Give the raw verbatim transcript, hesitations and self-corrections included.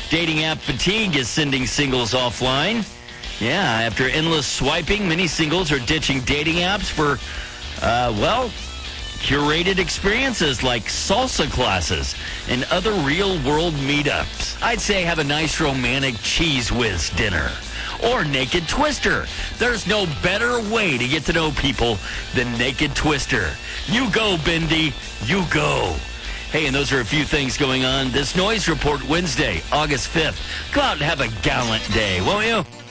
Dating app fatigue is sending singles offline. Yeah, after endless swiping, many singles are ditching dating apps for, uh, well, curated experiences like salsa classes and other real-world meetups. I'd say have a nice romantic cheese whiz dinner or Naked Twister. There's no better way to get to know people than Naked Twister. You go, Bindi. You go. Hey, and those are a few things going on this Noise Report Wednesday, August fifth. Go out and have a gallant day, won't you?